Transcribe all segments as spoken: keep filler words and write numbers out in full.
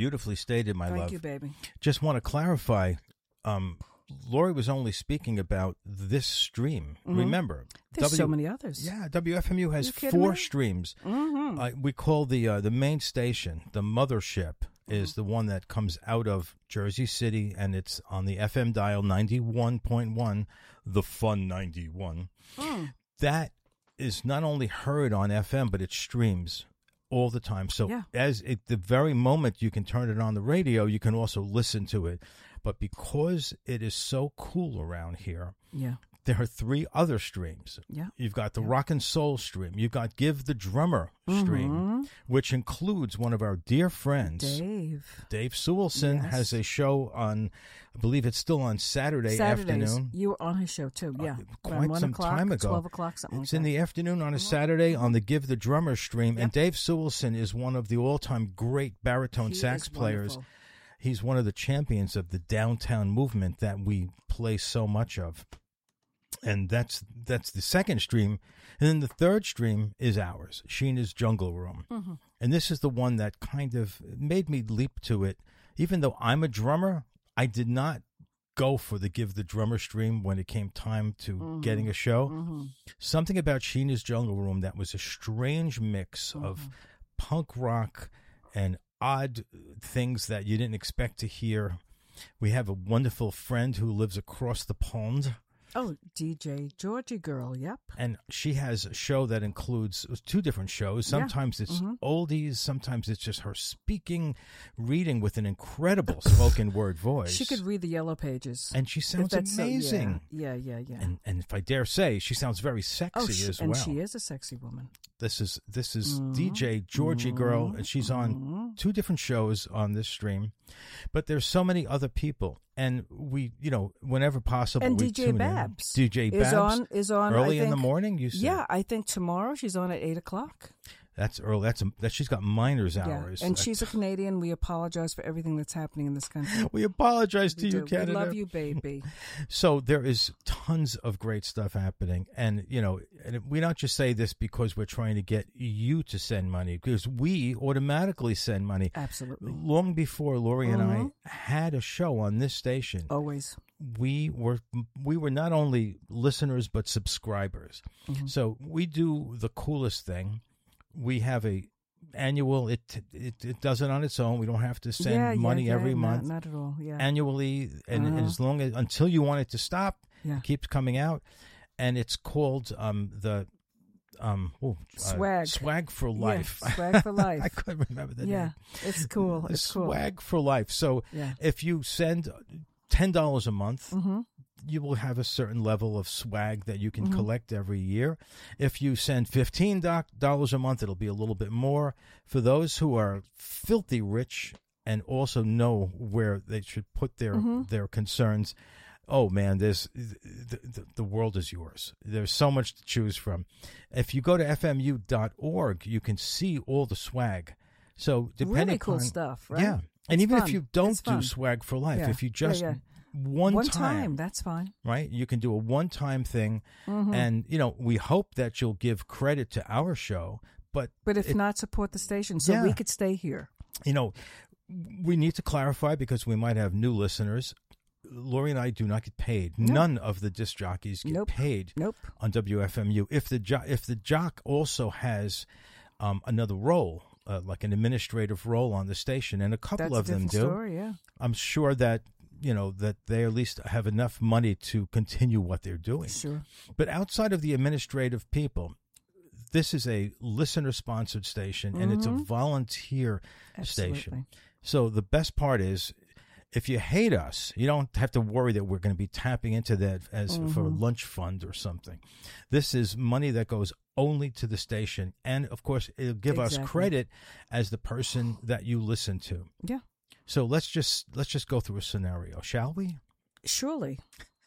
beautifully stated, my Thank love. you, baby. Just want to clarify. Um, Lori was only speaking about this stream. Mm-hmm. Remember, There's W- so many others. Yeah, W F M U has You kidding four me? streams. Mm-hmm. Uh, we call the uh, the main station, the mothership, is the one that comes out of Jersey City, and it's on the F M dial ninety-one point one, the Fun ninety-one. Mm. That is not only heard on F M, but it streams all the time. So Yeah. as it, the very moment you can turn it on the radio, you can also listen to it. But because it is so cool around here, Yeah. there are three other streams. Yeah. You've got the Rock and Soul stream. You've got Give the Drummer stream, Mm-hmm. which includes one of our dear friends, Dave. Dave Sewellson, Yes. has a show on, I believe it's still on Saturday Saturdays. afternoon. You were on his show, too. Yeah. Uh, Around quite one some o'clock, time ago. twelve o'clock, something It's like in that. the afternoon on a Saturday on the Give the Drummer stream. And Yep. Dave Sewellson is one of the all-time great baritone He sax is players. wonderful. He's one of the champions of the downtown movement that we play so much of. And that's that's the second stream. And then the third stream is ours, Sheena's Jungle Room. Mm-hmm. And this is the one that kind of made me leap to it. Even though I'm a drummer, I did not go for the Give the Drummer stream when it came time to Mm-hmm. getting a show. Mm-hmm. Something about Sheena's Jungle Room that was a strange mix Mm-hmm. of punk rock and odd things that you didn't expect to hear. We have a wonderful friend who lives across the pond, Oh, D J Georgie Girl. Yep. and she has a show that includes two different shows. Yeah. Sometimes it's Mhm. oldies, sometimes it's just her speaking, reading with an incredible spoken word voice. She could read the Yellow Pages. and she If sounds that's so- amazing. yeah, yeah, yeah. yeah. And and if I dare say, she sounds very sexy oh, she, as and well. she is a sexy woman. This is this is Mhm. D J Georgie Girl, and she's on Mhm. two different shows on this stream. But there's so many other people, and we, you know, whenever possible, And we D J tune in. Babs D J is Babs on is on early I in the think- morning. You said Yeah, I think tomorrow she's on at eight o'clock. that's early. That's a, that she's got minors hours. Yeah, and she's a Canadian. We apologize for everything that's happening in this country. We apologize to We you, do. Canada. We love you, baby. So there is tons of great stuff happening, and you know, and we don't just say this because we're trying to get you to send money, because we automatically send money. Absolutely. Long before Lori and Mhm. I had a show on this station, Always. we were we were not only listeners but subscribers. Mhm. So we do the coolest thing. We have a annual. It it it does it on its own. We don't have to send yeah, money yeah, yeah, every not, month. Not at all. Yeah. Annually, and, and Uh-huh. as long as until you want it to stop, Yeah. it keeps coming out, and it's called um the um oh, uh, Swag. swag for Yeah, life. swag for life. I couldn't remember the yeah, name. it's cool. It's cool. Swag for life. So Yeah. if you send ten dollars a month, Mm-hmm. you will have a certain level of swag that you can Mhm. collect every year. If you send fifteen dollars a month, it'll be a little bit more. For those who are filthy rich and also know where they should put their Mhm. their concerns, oh man, there's the, the, the world is yours. There's so much to choose from. If you go to F M U dot org, you can see all the swag. So depending Really cool on, stuff, right? yeah, and It's even fun. if you don't It's do fun. swag for life, Yeah. if you Yeah, just yeah. one, One time, time, that's fine. right? You can do a one-time thing, Mhm. and you know we hope that you'll give credit to our show. But But if it- not, support the station so Yeah. we could stay here. you know, we need to clarify because we might have new listeners. Lori and I do not get paid. No. None of the disc jockeys get Nope. paid Nope. on W F M U. If the jo- if the jock also has um, another role, uh, like an administrative role on the station, and a couple That's of a them different do, story, yeah. I'm sure that you know that they at least have enough money to continue what they're doing. Sure. But outside of the administrative people, this is a listener-sponsored station, and it's a Mhm. volunteer Absolutely. station. So the best part is, if you hate us, you don't have to worry that we're going to be tapping into that as for a Mhm. lunch fund or something. This is money that goes only to the station, and of course, it'll give us Exactly. credit as the person that you listen to. Yeah. So let's just let's just go through a scenario, shall we? Surely.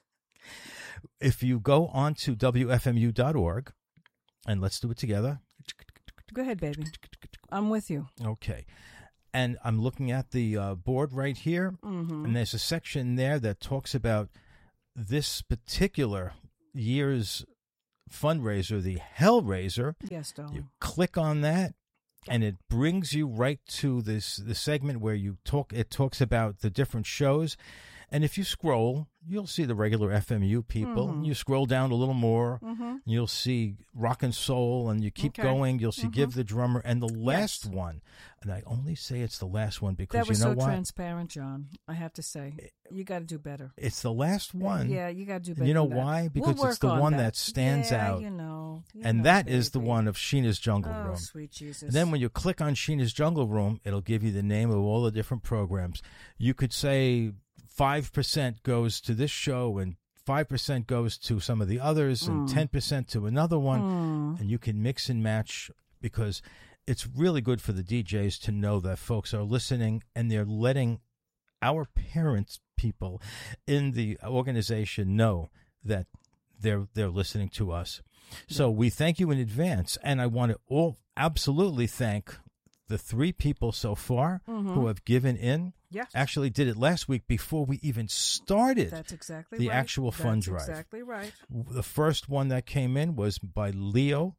If you go on to W F M U dot org, and let's do it together. Go ahead, baby. I'm with you. Okay. And I'm looking at the uh, board right here, Mm-hmm. and there's a section there that talks about this particular year's fundraiser, the Hellraiser. Yes, darling. You click on that, and it brings you right to this the segment where you talk. It talks about the different shows, and if you scroll, you'll see the regular F M U people. Mm-hmm. You scroll down a little more, Mm-hmm. and you'll see Rock and Soul, and you keep Okay. going. You'll see Mhm. Give the Drummer, and the last Yes. one. And I only say it's the last one because That was you know so what? transparent, John. I have to say, you got to do better. It's the last one. Yeah, you got to do And better. you know than that. why? Because We'll it's the work on one that. that stands Yeah, out. You know, you And know, that is the baby. one of Sheena's Jungle Oh, Room. sweet Jesus! And then when you click on Sheena's Jungle Room, it'll give you the name of all the different programs. You could say five percent goes to this show and five percent goes to some of the others and Mm. ten percent to another one. Mm. And you can mix and match because it's really good for the D Js to know that folks are listening and they're letting our parents, people in the organization know that they're they're listening to us. So we thank you in advance, and I want to all absolutely thank the three people so far Mhm. who have given in. Yes. Actually did it last week before we even started That's exactly the right. actual fund That's drive. Exactly right. The first one that came in was by Leo.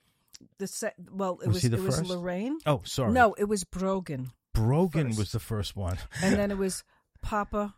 The se- well, it Was was, he the it was first? Lorraine. Oh, sorry. No, it was Brogan, Brogan first. was the first one. and then it was Papa,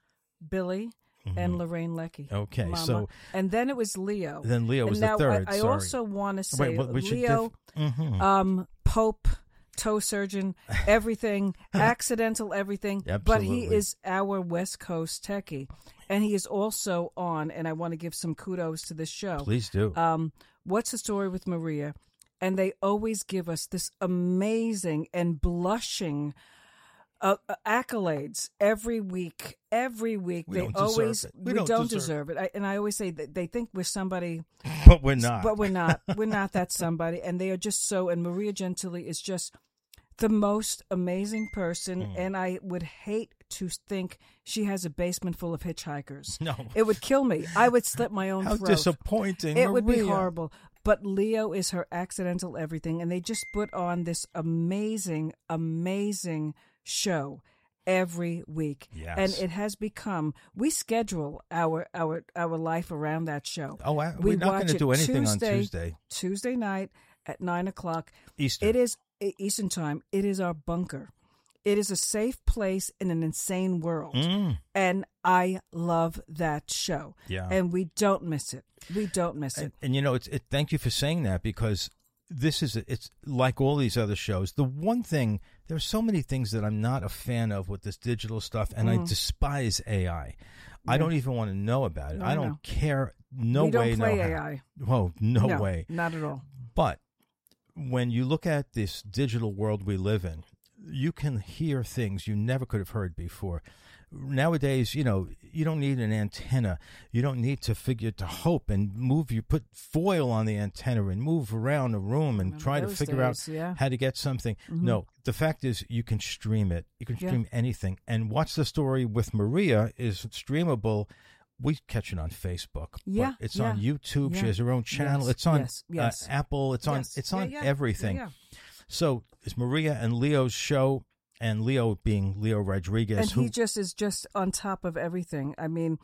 Billy, and Mhm. Lorraine Leckie. Okay, Mama. so and then it was Leo. then Leo and was now the third. I, I sorry. also want to say Wait, what- we should Leo, diff- Mhm. um, Pope, toe surgeon, everything, accidental everything. But he Absolutely. is our West Coast techie, and he is also on. And I want to give some kudos to this show. Please do. Um, What's the Story with Maria? And they always give us this amazing and blushing uh, uh, accolades every week. Every week, We they don't deserve always it. we, don't, deserve, it. I, and I always say that they think we're somebody, but we're not. but we're not. We're not that somebody. And they are just so. And Maria Gentili is just the most amazing person. Mm. And I would hate to think she has a basement full of hitchhikers. No. It would kill me. I would slit my own How throat. disappointing. It would be Maria. horrible. But Leo is her accidental everything, and they just put on this amazing, amazing show every week. Yes. And it has become, we schedule our our our life around that show. Oh, I, We we're not going watch to it do anything Tuesday, on Tuesday. Tuesday night at nine o'clock. Easter. It is E- Eastern time. It is our bunker. It is a safe place in an insane world. Mm, And I love that show. yeah. And we don't miss it. We don't miss it. And, and you know, it's it, thank you for saying that because this is it's like all these other shows. The one thing there are so many things that I'm not a fan of with this digital stuff, and I Mm. despise A I. I Yeah. don't even want to know about it. No, I don't no. care. No we don't way, play no A how. I. Oh, no, no way. Not at all. But when you look at this digital world we live in, you can hear things you never could have heard before. Nowadays, you know, you don't need an antenna. You don't need to figure to hope and move. You put foil on the antenna and move around a room and Remember try to those figure days, out yeah. how to get something. Mhm. No, the fact is you can stream it. You can Yeah. stream anything. And What's the Story with Maria is streamable. We catch it on Facebook. but Yeah, it's yeah, on YouTube. She yeah. has her own channel. Yes, It's on yes, yes. Uh, Apple. It's on. Yes. It's Yeah, on yeah, everything. Yeah, So it's Maria and Leo's show, and Leo being Leo Rodriguez, and who he just is just on top of everything. I mean,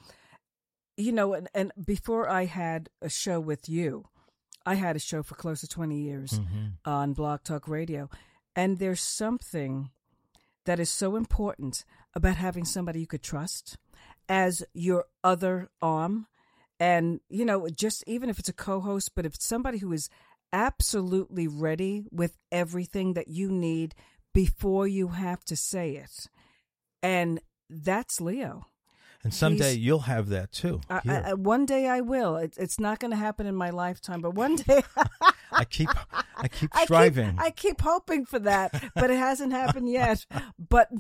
you know, and, and before I had a show with you, I had a show for close to twenty years Mhm. on Blog Talk Radio. And there's something that is so important about having somebody you could trust as your other arm. And, you know, just even if it's a co-host, but if it's somebody who is absolutely ready with everything that you need before you have to say it. And that's Leo. and someday he's- you'll have that too. I, here. I, one day I will. It, it's not going to happen in my lifetime, but one day I keep, I keep I striving. Keep, I keep hoping for that, but it hasn't happened yet. But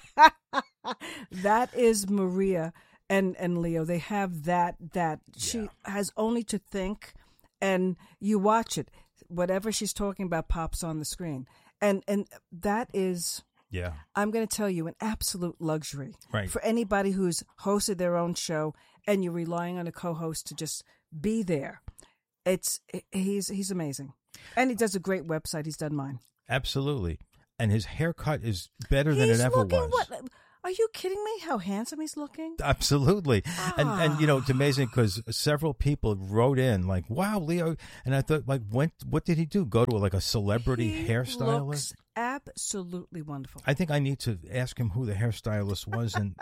that is Maria and, and Leo. They have that, that she Yeah. has only to think, and you watch it. Whatever she's talking about pops on the screen. And, and that is, yeah, I'm going to tell you, an absolute luxury right. for anybody who's hosted their own show and you're relying on a co-host to just be there. It's he's he's amazing, and he does a great website. He's done mine. Absolutely. And his haircut is better than He's it ever looking was. What, Are you kidding me? How handsome he's looking. Absolutely. Ah. And, and, you know, it's amazing because several people wrote in like, wow, Leo. And I thought, like, when, what did he do? Go to like a celebrity He hairstylist? looks absolutely wonderful. I think I need to ask him who the hairstylist was and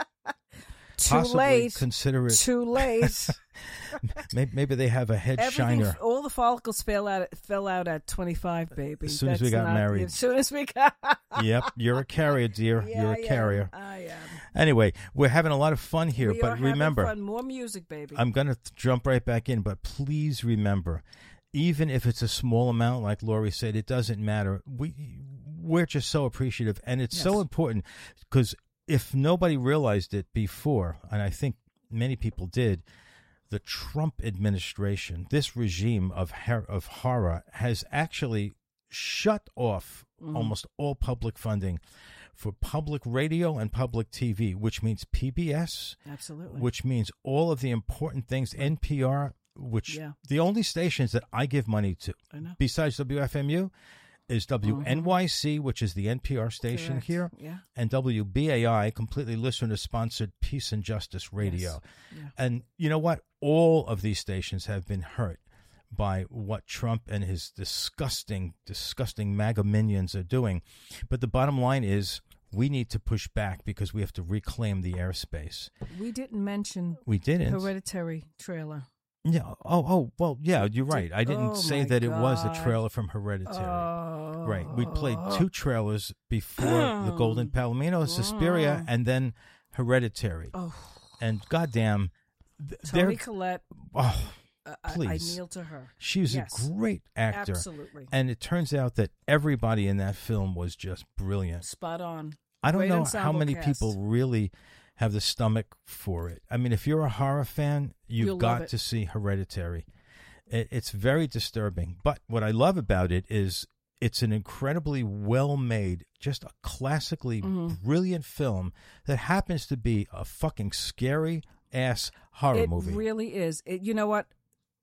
Too possibly late. consider it. Too late. maybe, maybe they have a head Everything, shiner. all the follicles fell out. Fell out at twenty-five, baby. As soon as we That's got not- married. As soon as we got. Yep, you're a carrier, dear. Yeah, you're a I am. carrier. I am. Anyway, we're having a lot of fun here, we but are having remember, fun. More music, baby. I'm going to jump right back in, but please remember, even if it's a small amount, like Lori said, it doesn't matter. We, we're just so appreciative, and it's so Yes. important because if nobody realized it before, and I think many people did, the Trump administration, this regime of her- of horror, has actually shut off Mhm. almost all public funding for public radio and public T V, which means P B S, Absolutely. which means all of the important things, N P R, which Yeah. the only stations that I give money to, I know. besides W F M U, is W N Y C, which is the N P R station Correct. here, Yeah. and W B A I, completely listener-sponsored Peace and Justice Radio. Yes. Yeah. And you know what? All of these stations have been hurt by what Trump and his disgusting, disgusting MAGA minions are doing. But the bottom line is we need to push back because we have to reclaim the airspace. We didn't mention We didn't. Hereditary trailer. Yeah. Oh, oh, well, yeah, you're right. I didn't Oh, say my that it was a God. trailer from Hereditary. Oh. Right. We played two trailers before The Golden Palomino, Suspiria, and then Hereditary. Oh. And goddamn, th- Tony they're Collette. oh, Uh, I, I please. kneel to her. she was Yes. a great actor. Absolutely. And it turns out that everybody in that film was just brilliant. Spot on. I don't Great know how ensemble many cast. people really have the stomach for it. I mean, if you're a horror fan, you've You'll love got it. to see Hereditary. It, it's very disturbing. But what I love about it is it's an incredibly well-made, just a classically Mm-hmm. brilliant film that happens to be a fucking scary-ass horror It movie. really is. It, you know what?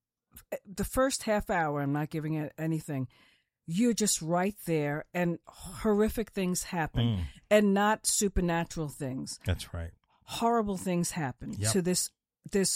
The first half hour, I'm not giving it anything. You're just right there, and horrific things happen, Mm. and not supernatural things. That's right. Horrible things happen Yep. to this this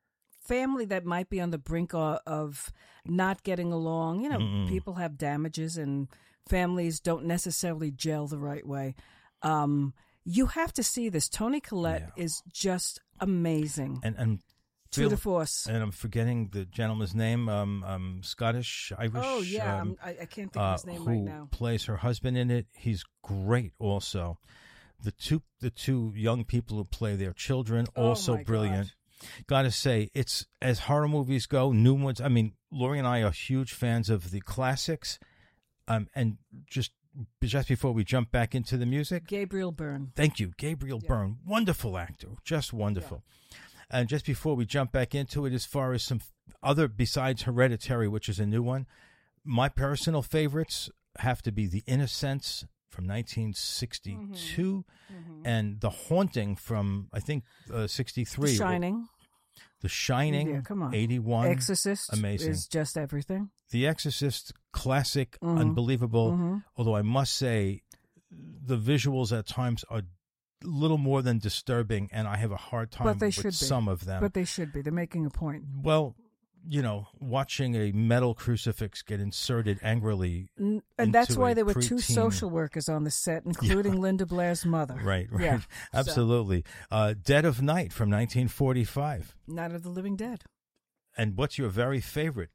family that might be on the brink of, of not getting along. You know, Mm-mm. people have damages, and families don't necessarily gel the right way. Um, you have to see this. Tony Collette Yeah. is just amazing. And and To the force. and I'm forgetting the gentleman's name. Um, um, Scottish, Irish. Oh yeah, um, I'm, I, I can't think uh, of his name who right now. plays her husband in it. He's great. Also, the two the two young people who play their children Oh, also my brilliant. God. Got to say, it's as horror movies go, new ones. I mean, Lori and I are huge fans of the classics. Um, and just just before we jump back into the music, Gabriel Byrne. thank you, Gabriel Yeah. Byrne, wonderful actor, just wonderful. And just before we jump back into it, as far as some other besides Hereditary, which is a new one, my personal favorites have to be The Innocents from nineteen sixty-two Mm-hmm. and The Haunting from I think uh, sixty-three. The Shining. The Shining, Yeah, come on. eighty-one. Exorcist amazing. is just everything. The Exorcist, classic, Mhm. unbelievable. Mhm. Although I must say, the visuals at times are a little more than disturbing, and I have a hard time But they with should be. some of them. But they should be. They're making a point. Well, you know, watching a metal crucifix get inserted angrily. N- And that's into why a there were two preteen- social workers on the set, including Linda Blair's mother. Right, right. Yeah. Absolutely. Uh, Dead of Night from nineteen forty-five. Night of the Living Dead. And what's your very favorite?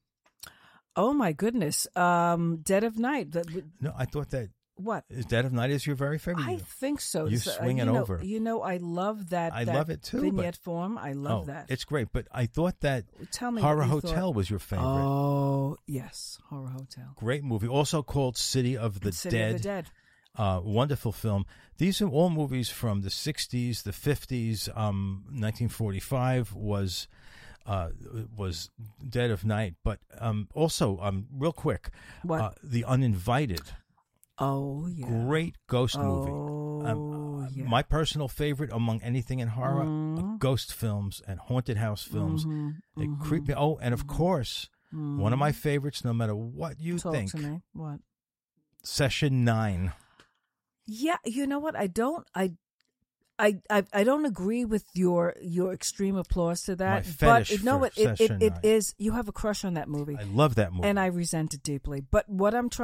Oh my goodness. Um, Dead of Night. The- the- No, I thought that what? is Dead of Night is your very favorite. I think so. You So, uh, swing it know, over. You know, I love that. I that love it too, but- Vignette form. I love oh, that. it's great. But I thought that Tell me. Horror what you Hotel thought. was your favorite. Oh yes, Horror Hotel. Great movie. Also called City of the City Dead. of the Dead. Uh, wonderful film. These are all movies from the sixties, the fifties. Um, nineteen forty-five was uh, was Dead of Night. But um, also, um, real quick, What? uh, The Uninvited. Oh yeah. Great ghost movie. Oh Um, yeah. My personal favorite among anything in horror, uh, Mhm. ghost films and haunted house films. Mhm, They mhm, creep me. Oh, and of course, mhm. one of my favorites, no matter what you Talk think, to me. What? Session Nine. Yeah, you know what? I don't. I I, I I don't agree with your your extreme applause to that. My fetish but no, for it, it, it, Session it Night. is. You have a crush on that movie. I love that movie. And I resent it deeply. But what I'm trying